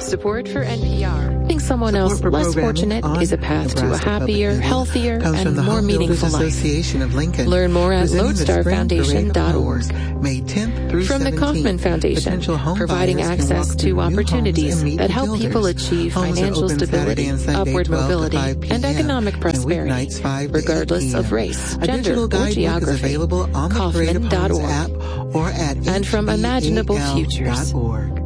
Support for NPR. Making someone else less fortunate is a path to a happier, healthier, and more meaningful life. Learn more at LodeStarFoundation.org. From the Kauffman Foundation, providing access to opportunities that help people achieve financial stability, upward mobility, and economic prosperity, regardless of race, gender, or geography. Kauffman.org. And from Imaginable Futures.